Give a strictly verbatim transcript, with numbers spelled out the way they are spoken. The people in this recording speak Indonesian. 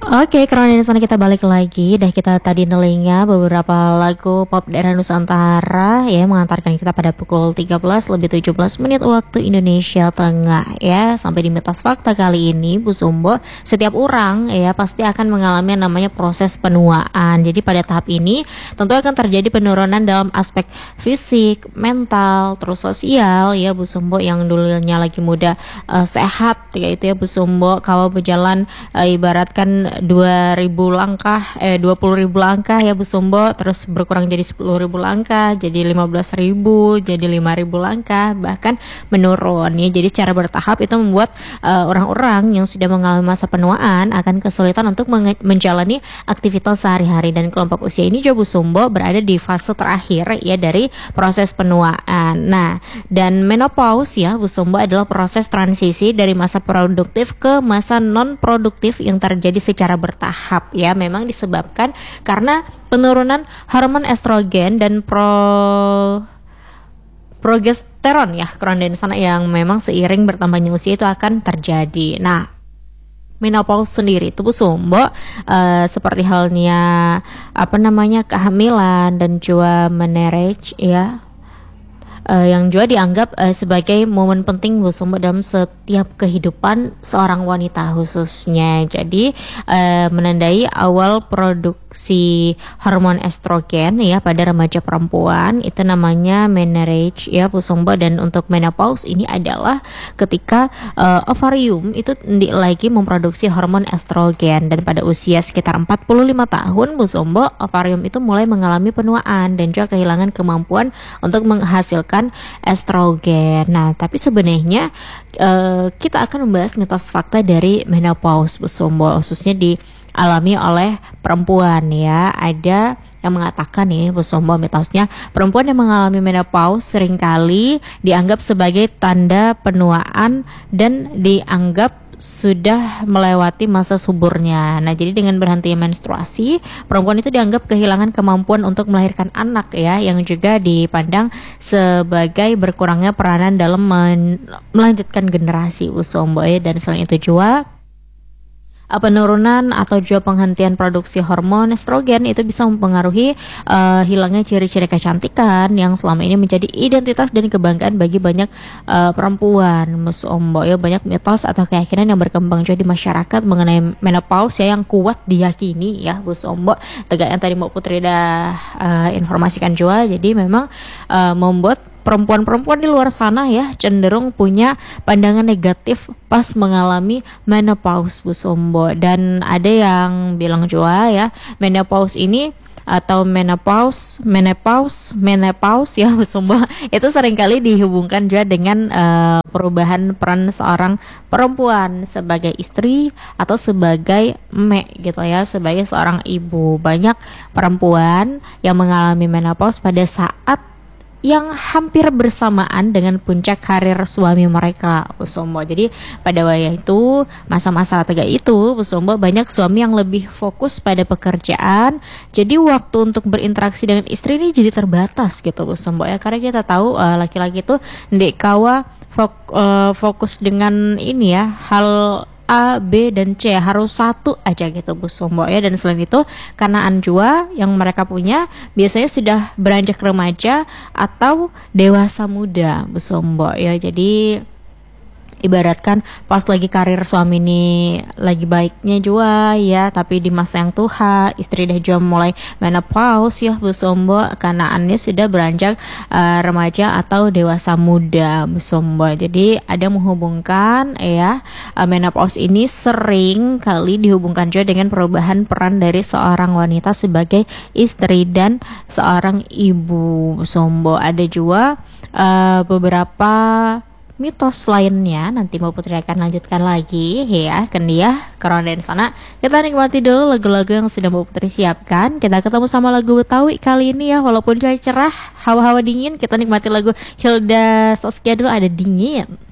Oke, karena dari sana kita balik lagi. Dah kita tadi nelinga beberapa lagu pop daerah Nusantara ya, mengantarkan kita pada pukul tiga belas lebih tujuh belas menit waktu Indonesia Tengah ya. Sampai di mitos fakta kali ini, Bu Sumbo, setiap orang ya pasti akan mengalami yang namanya proses penuaan. Jadi pada tahap ini tentu akan terjadi penurunan dalam aspek fisik, mental, terus sosial ya Bu Sumbo. Yang dulunya lagi muda, uh, sehat ya itu ya Bu Sumbo, kalau berjalan uh, ibaratkan dua ribu langkah, eh dua puluh ribu langkah ya Bu Sumbo, terus berkurang jadi sepuluh ribu langkah, jadi lima belas ribu, jadi lima ribu langkah, bahkan menurun ya. Jadi secara bertahap itu membuat uh, orang-orang yang sudah mengalami masa penuaan akan kesulitan untuk menge- menjalani aktivitas sehari-hari, dan kelompok usia ini juga Bu Sumbo berada di fase terakhir ya dari proses penuaan. Nah, dan menopause ya Bu Sumbo adalah proses transisi dari masa produktif ke masa non produktif yang terjadi secara bertahap ya. Memang disebabkan karena penurunan hormon estrogen dan pro progesteron ya, kronen sana, yang memang seiring bertambahnya usia itu akan terjadi. Nah, menopause sendiri itu Bu Sumbo, uh, seperti halnya apa namanya kehamilan dan juga menarage ya, Uh, yang juga dianggap uh, sebagai momen penting Bu Sumbo dalam setiap kehidupan seorang wanita khususnya. Jadi uh, menandai awal produksi hormon estrogen ya pada remaja perempuan, itu namanya menarche ya Bu Sumbo. Dan untuk menopause ini adalah ketika uh, ovarium itu lagi memproduksi hormon estrogen, dan pada usia sekitar empat puluh lima tahun Bu Sumbo, ovarium itu mulai mengalami penuaan dan juga kehilangan kemampuan untuk menghasilkan estrogen. Nah, tapi sebenarnya uh, kita akan membahas mitos fakta dari menopause Bu Sumbo, khususnya dialami oleh perempuan ya. Ada yang mengatakan nih Bu Sumbo, mitosnya perempuan yang mengalami menopause seringkali dianggap sebagai tanda penuaan dan dianggap sudah melewati masa suburnya. Nah, jadi dengan berhentinya menstruasi, perempuan itu dianggap kehilangan kemampuan untuk melahirkan anak ya, yang juga dipandang sebagai berkurangnya peranan dalam men- melanjutkan generasi Bu Sumbo ya. Dan selain itu juga penurunan atau juga penghentian produksi hormon estrogen itu bisa mempengaruhi uh, hilangnya ciri-ciri kecantikan yang selama ini menjadi identitas dan kebanggaan bagi banyak uh, perempuan Bu Sumbo ya. Banyak mitos atau keyakinan yang berkembang juga di masyarakat mengenai menopause ya, yang kuat diyakini ya Bu Sumbo. Tegak yang tadi Mbak Putri dah uh, informasikan juga, jadi memang uh, membuat perempuan-perempuan di luar sana ya cenderung punya pandangan negatif pas mengalami menopause Bu Sumbo. Dan ada yang bilang juga ya, menopause ini atau menopause, menopause, menopause ya Bu Sumbo, itu seringkali dihubungkan juga dengan uh, perubahan peran seorang perempuan sebagai istri atau sebagai emek gitu ya, sebagai seorang ibu. Banyak perempuan yang mengalami menopause pada saat yang hampir bersamaan dengan puncak karir suami mereka Bu Sumbo. Jadi pada wayah itu, masa-masa tegak itu Bu Sumbo, banyak suami yang lebih fokus pada pekerjaan, jadi waktu untuk berinteraksi dengan istri ini jadi terbatas gitu Bu Sumbo ya. Karena kita tahu uh, laki-laki itu ndek kawa fok, uh, fokus dengan ini ya, hal A, B, dan C, harus satu aja gitu Bu Sumbo ya. Dan selain itu, karena anjua yang mereka punya biasanya sudah beranjak remaja atau dewasa muda Bu Sumbo ya. Jadi ibaratkan pas lagi karir suami ini lagi baiknya juga ya, tapi di masa yang tua istri dah juga mulai menopause ya Bu Sumbo, karena anaknya sudah beranjak uh, remaja atau dewasa muda Bu Sumbo. Jadi ada menghubungkan ya, uh, menopause ini sering kali dihubungkan juga dengan perubahan peran dari seorang wanita sebagai istri dan seorang ibu Bu Sumbo. Ada juga uh, beberapa mitos lainnya, nanti Mbak Putri akan lanjutkan lagi ya kan dia. Karena dari sana kita nikmati dulu lagu-lagu yang sudah Mbak Putri siapkan. Kita ketemu sama lagu Betawi kali ini ya, walaupun cuaca cerah, hawa-hawa dingin, kita nikmati lagu Hilda Saskia dulu, ada Dingin.